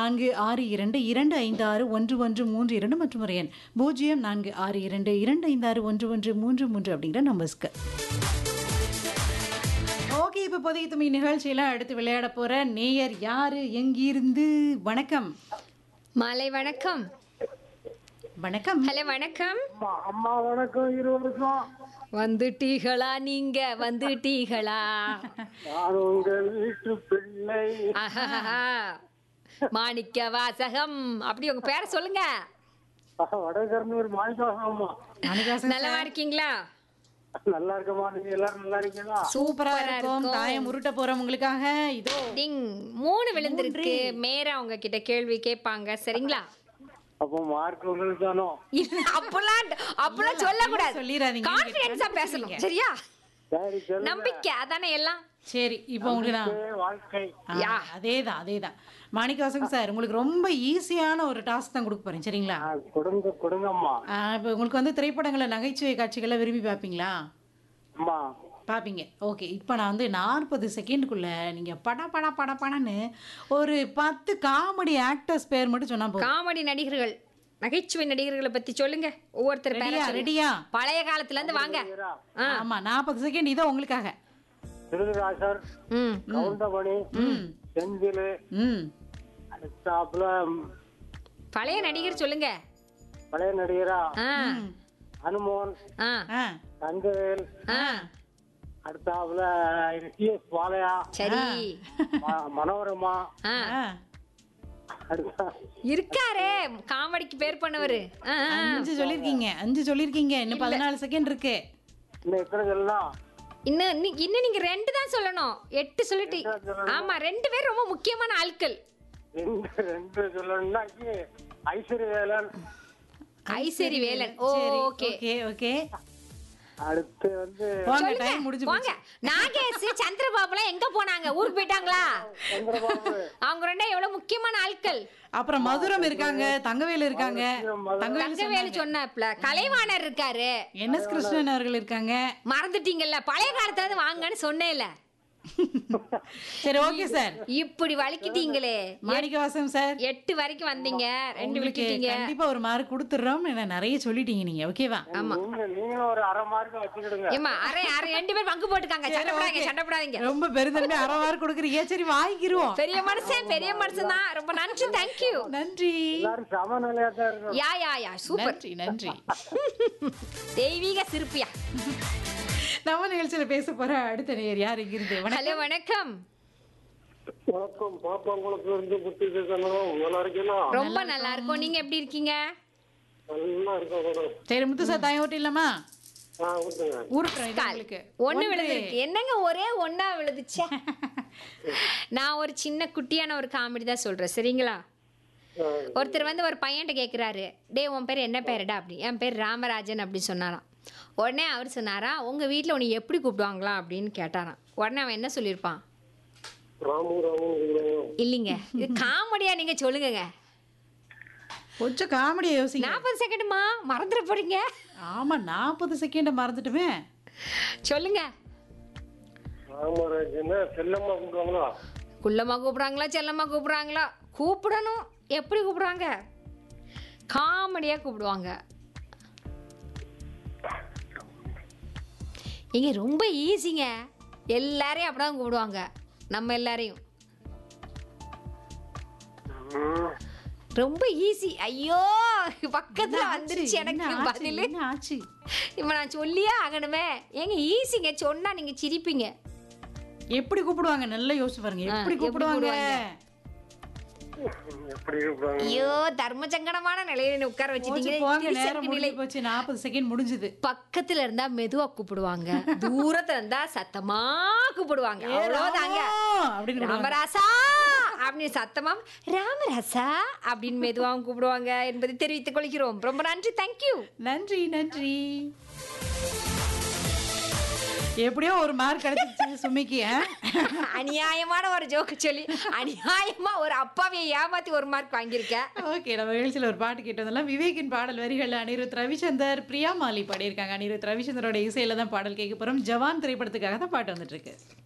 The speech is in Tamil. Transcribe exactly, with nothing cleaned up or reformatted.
நான்கு ஆறு இரண்டு இரண்டு ஐந்து ஆறு ஒன்று ஒன்று மூன்று இரண்டு மற்றும் ஒரு எண் பூஜ்ஜியம் நான்கு ஆறு இரண்டு இரண்டு ஐந்து ஆறு ஒன்று ஒன்று மூன்று மூன்று அப்படிங்கிற நம்பர்ஸ்க்கு. ஓகே, இப்போ புதிய துமி நிகழ்ச்சியில் அடுத்து விளையாட போற நேயர் யாரு, எங்கிருந்து? வணக்கம். மாலை வணக்கம். வணக்கம். ஹலோ வணக்கம். அம்மா அம்மா வணக்கம் இருவருக்கும். வந்துட்டீங்களா நீங்க வந்துட்டீங்களா? நான் உங்கள் வீட்டு பிள்ளை. ஆஹாஹா. மாணிக்க வாசகம். அப்படி உங்க பேரை சொல்லுங்க. வடகர்னூர் மாணிக்காசம்மா. மாணிக்காசன் நல்லா சார், இருக்கீங்களா? நல்லா இருக்கமா, நீங்க எல்லாரும் நல்லா இருக்கீங்களா? சூப்பரா சூப்பரா இருக்கும். இருக்கும். தாயம் உருட்ட போறோம் உங்களுக்காக. இதோ டிங் மூணு விழுந்திருக்கு. மேரா உங்ககிட்ட கேள்வி கேட்பாங்க, சரிங்களா? அப்போ மார்க் உங்களுக்கு தானோ? இல்ல, அப்பெல்லாம் அப்பெல்லாம் சொல்லக்கூடாது. சொல்லிடாதீங்க. கான்ஃபிடன்ஸா பேசணும், சரியா? சரி சொல்லுங்க. நம்பிக்கை அதானே எல்லாம். சரி, இப்போ உங்களுக்கு நான் நம்பிக்கை, வாழ்க்கை. ஆ, யா. அதேதான் அதேதான் மாணிக்கவாசகம் சார், உங்களுக்கு ரொம்ப ஈஸியான ஒரு டாஸ்க் தான் கொடுக்க போறேன், சரிங்களா? ஆ, கொடுங்க கொடுங்கம்மா. ஆ, இப்போ உங்களுக்கு வந்து திரைப்படங்களை நகைச்சுவை காட்சிகளை விரும்பி பார்ப்பீங்களா? அம்மா பார்ப்பீங்க. ஓகே, இப்போ நான் வந்து நாற்பது செகண்டுக்குள்ள நீங்க பட பட பட படன்னு ஒரு பத்து காமெடி ஆக்டர்ஸ் பேர் மட்டும் சொன்னா போதும். காமெடி நடிகர்கள், நகைச்சுவை நடிகர்களை பத்தி சொல்லுங்க. ஒவ்வொருத்தர் பேரை ரெடியா? சொல்லுங்க. ரெடியா? பழைய காலத்துல இருந்து வாங்க. ஆ. ஆமா, நாற்பது செகண்ட் இதோ உங்களுக்காக. திருதராசர், ம். கவுண்டமணி, ம் செந்தில், ம் அடுத்தாப்புல பழைய நடிகர் சொல்லுங்க. பழைய நடிகரா ஆ. ஹனுமோன், ஆ. ஆ தங்கவேல், ஆ. அடுத்தாப்புல டி எஸ் பாலையா, சரி. ம- மனோரமா, ஆ. ஆ. அடுத்தா இருக்காரே காமெடிக்கு பேர் பண்ணவரு. ஆ, ஆ. அஞ்சு சொல்லிருக்கீங்க அஞ்சு சொல்லிருக்கீங்க இன்னும் பதினாலு செகண்ட் இருக்கு. இன்னும் எத்தனை சொல்லலாம்? இன்னும் நீ- இன்னும் நீங்க ரெண்டு தான் சொல்லணும். எட்டு சொல்லிட்டு. ஆமா, ரெண்டு பேர் ரொம்ப முக்கியமான ஆட்கள். ரெண்டு ரெண்டு சொல்லணும்னா ஐஸ்வர்யவேலன், ஐசரி வேலன். ஓ, சரி, ஓகே. ஓகே ஓகே அடுத்து வந்து போங்க, சொல்லுங்க. டைம் முடிஞ்சு போங்க. போச்சு. நாகேஷ், சந்திரபாபுலாம் எங்க போனாங்க? ஊருக்கு போயிட்டாங்களா? சந்திரபாபு, அவங்க ரெண்டும் எவ்வளவு முக்கியமான ஆட்கள். அப்புறம் மதுரம் இருக்காங்க, தங்கவேலு இருக்காங்க. தங்கவேலு தங்கவேலு சொன்னாப்ல. கலைவாணர் இருக்காரு. என் எஸ் கிருஷ்ணன் அவர்கள் இருக்காங்க. மறந்துட்டீங்கல்ல? பழைய காலத்துல இருந்து வாங்கன்னு சொன்னேன்ல. சரி, ஓகே சார். இப்படி வலிக்கிட்டீங்களே. மாணிக்கவாசகம் சார், எட்டு வரைக்கும் வந்தீங்க, ரெண்டு உங்களுக்கு விட்டுட்டீங்க. கண்டிப்பா ஒரு மார்க் கொடுத்துறோம். என்ன நிறைய சொல்லிட்டீங்க நீங்க, ஓகேவா? ஆமா. நீங்க நீங்களும் ஒரு அரை மார்க் வச்சுக்கிடுங்க. ஏமா, அரை அரை ரெண்டு பேர் பங்கு போட்டுக்காங்க. சண்டை போடாதீங்க, சண்டை போடாதீங்க. ரொம்ப பெருந்தன்மை அரை மார்க் கொடுக்குறீங்க. சரி, வாங்கிக்கிருவோம். பெரிய மனுஷன், பெரிய மனுஷன் தான். ரொம்ப நன்றி, தேங்க்யூ. நன்றி எல்லாரும் சமநிலையா தான் இருக்கும். யா யா யா சூப்பர். நன்றி நன்றி. தெய்வீக சிற்பியா. நம்ம நிகழ்ச்சியில பேச போற அடுத்த நேயர் யார், இங்கிருந்து? ஹலோ வணக்கம். வணக்கம், பாப்பா உங்களுக்கு இருந்து புத்தி பேசணும். நல்லா இருக்கீங்களா? ரொம்ப நல்லா இருக்கும். நீங்க எப்படி இருக்கீங்க? நல்லா இருக்கோம். சரி, முத்து சார் தாயம் ஓட்டு இல்லமா ஆ, விட்டுங்க. ஊருட்டுறோம் இது உங்களுக்கு. ஒண்ணு விழுந்திருக்கு. என்னங்க ஒரே ஒண்ணா விழுதுச்சே. நான் ஒரு சின்ன குட்டியான ஒரு காமெடி தான் சொல்றேன், சரிங்களா? ஒருத்தர் வந்து ஒரு பையன்கிட்ட கேட்குறாரு, டே உன் பேர் என்ன பேருடா? அப்படி. என் பேர் ராமராஜன் அப்படி சொன்னாராம். உடனே அவர் சொன்னாரா, உங்க வீட்டில் உன்னை எப்படி கூப்பிடுவாங்களா அப்படின்னு கேட்டாராம். உடனே அவன் என்ன சொல்லியிருப்பான்? ராமு ராமு இல்லைங்க, இது காமெடியா, நீங்க சொல்லுங்க. கொஞ்சம் காமெடியா யோசிங்க. நாற்பது செகண்டுமா, மறந்துட போறீங்க. ஆமா, நாற்பது செகண்ட் மறந்துட்டுமே. சொல்லுங்க. ராமராஜன் செல்லம்மா கூப்பிடுவாங்களா? குள்ளம்மா கூப்பிடுறாங்களா, செல்லம்மா கூப்பிடுறாங்களா? கூப்பிடணும். எப்படி கூப்பிடுவாங்க? காமெடியா கூப்பிடுவாங்க. இங்க ரொம்ப ஈஸிங்க. எல்லாரையும் அப்படிதான் கூப்பிடுவாங்க, நம்ம எல்லாரையும். ரொம்ப ஈஸி. ஐயோ, பக்கத்துல வந்துருச்சு எனக்கு பதில். என்ன ஆச்சு? இப்ப நான் சொல்லியே ஆகணுமே. ஏங்க ஈஸிங்க, சொன்னா நீங்க சிரிப்பீங்க. எப்படி கூப்பிடுவாங்க? நல்லா யோசிச்சு பாருங்க. எப்படி எப்படி கூப்பிடுவாங்க? எப்படி கூப்பிடுவாங்க? ஐயோ, தர்ம சங்கடமான நிலையில உட்கார போச்சு, வச்சுட்டீங்க. போங்க, நேரம் திரிசங்கு நிலை. முடிஞ்சு போச்சு. நாற்பது செகண்ட் முடிஞ்சது. பக்கத்துல இருந்தா மெதுவா கூப்பிடுவாங்க, தூரத்துல இருந்தா சத்தமா கூப்பிடுவாங்க. ஏ, அவ்வளவுதாங்க. ராமா அப்படின்னு கூப்பிடுவாங்க. ராமராசா அப்படின்னு சத்தமா, ராமராசா அப்படின்னு மெதுவாகவும் கூப்பிடுவாங்க என்பதை தெரிவித்துக் கொள்கிறோம். ரொம்ப நன்றி, தேங்க்யூ. நன்றி நன்றி. எப்படியோ ஒரு மார்க் கிடைச்சிச்சு சுமிக்கு. அநியாயமான ஒரு ஜோக்கு சொல்லி அநியாயமா ஒரு அப்பாவியை ஏமாத்தி ஒரு மார்க் வாங்கியிருக்கேன். ஓகே, நம்ம நிகழ்ச்சியில் ஒரு பாட்டு கேட்டதெல்லாம் விவேக்கின் பாடல் வரிகள் அனிருத் ரவிச்சந்தர், பிரியா மாலி பாடியிருக்காங்க. அனிருத் ரவிச்சந்தரோட இசையில தான் பாடல் கேட்க போறோம். ஜவான் திரைப்படத்துக்காக தான் பாட்டு வந்துட்டு இருக்கு.